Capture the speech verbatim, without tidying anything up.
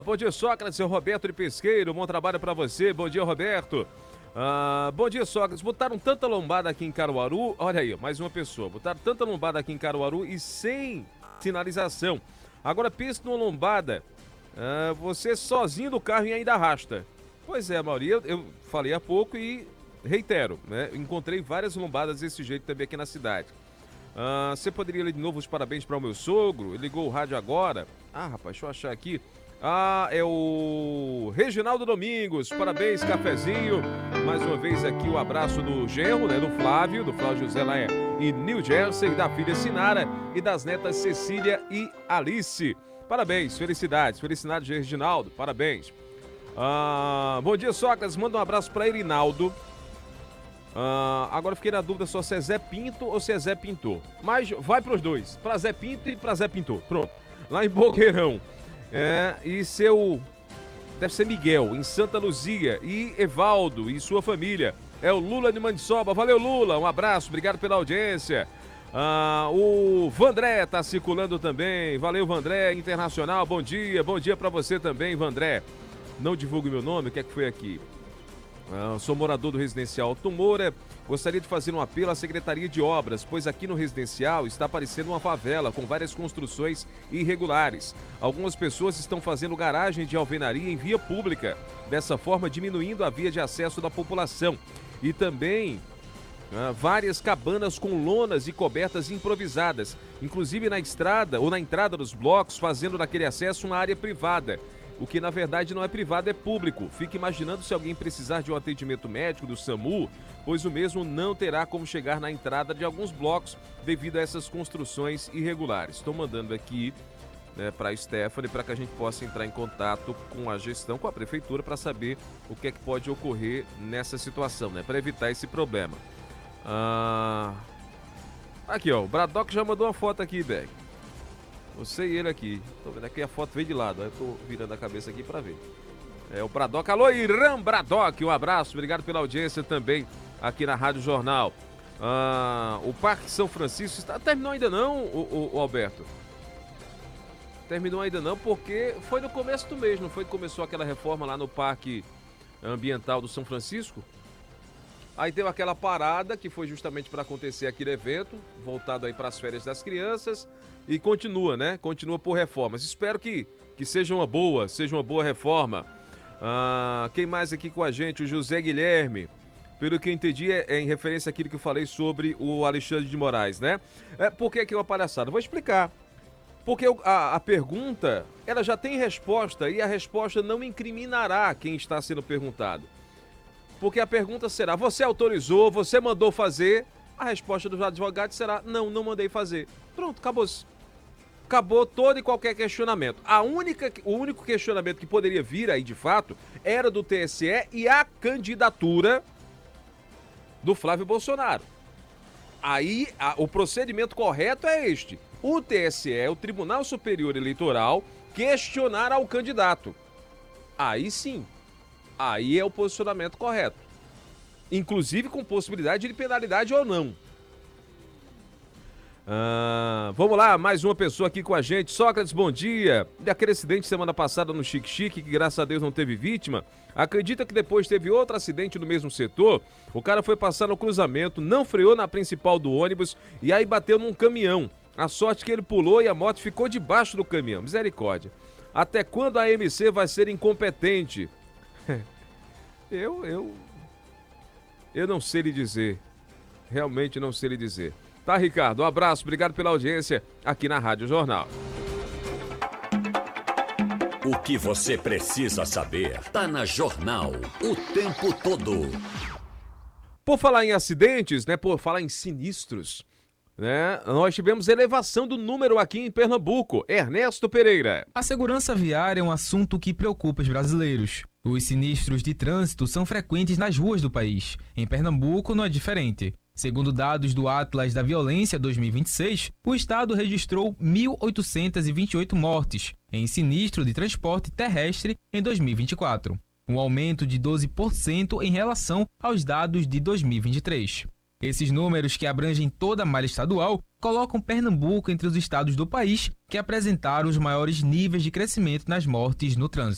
Bom dia, Sócrates, seu Roberto de Pesqueiro, bom trabalho pra você, bom dia, Roberto. Ah, bom dia, Sócrates, botaram tanta lombada aqui em Caruaru, olha aí, mais uma pessoa, botaram tanta lombada aqui em Caruaru e sem sinalização. Agora pense numa lombada, ah, você sozinho do carro e ainda arrasta. Pois é, Mauri, eu, eu falei há pouco e reitero, né, encontrei várias lombadas desse jeito também aqui na cidade. Ah, você poderia ler de novo os parabéns para o meu sogro, ele ligou o rádio agora. Ah, rapaz, deixa eu achar aqui. Ah, é o Reginaldo Domingos, parabéns, cafezinho. Mais uma vez aqui o abraço do genro, né, do Flávio, do Flávio José lá em New Jersey, da filha Sinara e das netas Cecília e Alice. Parabéns, felicidades, felicidades, Reginaldo, parabéns. Ah, bom dia, Sócrates, manda um abraço para Erinaldo. Ah, agora fiquei na dúvida só se é Zé Pinto ou se é Zé Pintor. Mas vai pros dois, pra Zé Pinto e pra Zé Pintor, pronto. Lá em Boqueirão. É, e seu, deve ser Miguel, em Santa Luzia, e Evaldo e sua família, é o Lula de Mandioba. Valeu, Lula, um abraço, obrigado pela audiência. Ah, o Vandré tá circulando também, valeu, Vandré, Internacional, bom dia, bom dia pra você também, Vandré. Não divulgue meu nome, o que é que foi aqui? Ah, sou morador do residencial Alto Moura. Gostaria de fazer um apelo à Secretaria de Obras, pois aqui no residencial está aparecendo uma favela com várias construções irregulares. Algumas pessoas estão fazendo garagem de alvenaria em via pública, dessa forma diminuindo a via de acesso da população. E também ah, várias cabanas com lonas e cobertas improvisadas, inclusive na estrada ou na entrada dos blocos, fazendo daquele acesso uma área privada. O que na verdade não é privado, é público. Fique imaginando se alguém precisar de um atendimento médico do SAMU, pois o mesmo não terá como chegar na entrada de alguns blocos devido a essas construções irregulares. Estou mandando aqui, né, para a Stephanie para que a gente possa entrar em contato com a gestão, com a prefeitura, para saber o que é que pode ocorrer nessa situação, né, para evitar esse problema. Ah... Aqui, ó, o Bradock já mandou uma foto aqui, Beck. Você e ele aqui. Tô vendo aqui, a foto veio de lado. Aí eu tô virando a cabeça aqui pra ver. É o Bradock. Alô, Irã Bradock. Um abraço. Obrigado pela audiência também aqui na Rádio Jornal. Ah, o Parque São Francisco está... terminou ainda não, o, o, o Alberto? Terminou ainda não, porque foi no começo do mês, não foi que começou aquela reforma lá no Parque Ambiental do São Francisco? Aí deu aquela parada que foi justamente para acontecer aquele evento, voltado aí para as férias das crianças, e continua, né? Continua por reformas. Espero que, que seja uma boa, seja uma boa reforma. Ah, quem mais aqui com a gente? O José Guilherme. Pelo que eu entendi, é, é em referência àquilo que eu falei sobre o Alexandre de Moraes, né? É, por que aqui é uma palhaçada? Vou explicar. Porque a, a pergunta, ela já tem resposta, e a resposta não incriminará quem está sendo perguntado. Porque a pergunta será, você autorizou, você mandou fazer? A resposta dos advogados será, não, não mandei fazer. Pronto, acabou-se. Acabou todo e qualquer questionamento. A única, o único questionamento que poderia vir aí, de fato, era do T S E e a candidatura do Flávio Bolsonaro. Aí, a, o procedimento correto é este. O T S E, o Tribunal Superior Eleitoral, questionar ao candidato. Aí sim. Aí é o posicionamento correto. Inclusive com possibilidade de penalidade ou não. Ah, vamos lá, mais uma pessoa aqui com a gente. Sócrates, bom dia. Daquele acidente semana passada no Chique Chique, que graças a Deus não teve vítima. Acredita que depois teve outro acidente no mesmo setor? O cara foi passar no cruzamento, não freou na principal do ônibus e aí bateu num caminhão. A sorte que ele pulou e a moto ficou debaixo do caminhão. Misericórdia. Até quando a A M C vai ser incompetente? Eu, eu, eu não sei lhe dizer, realmente não sei lhe dizer. Tá, Ricardo, um abraço, obrigado pela audiência aqui na Rádio Jornal. O que você precisa saber tá na Jornal, o tempo todo. Por falar em acidentes, né, por falar em sinistros, né, nós tivemos elevação do número aqui em Pernambuco. Ernesto Pereira. A segurança viária é um assunto que preocupa os brasileiros. Os sinistros de trânsito são frequentes nas ruas do país. Em Pernambuco não é diferente. Segundo dados do Atlas da Violência dois mil e vinte e seis, o estado registrou mil oitocentas e vinte e oito mortes em sinistro de transporte terrestre em dois mil e vinte e quatro, um aumento de doze por cento em relação aos dados de dois mil e vinte e três. Esses números, que abrangem toda a malha estadual, colocam Pernambuco entre os estados do país que apresentaram os maiores níveis de crescimento nas mortes no trânsito.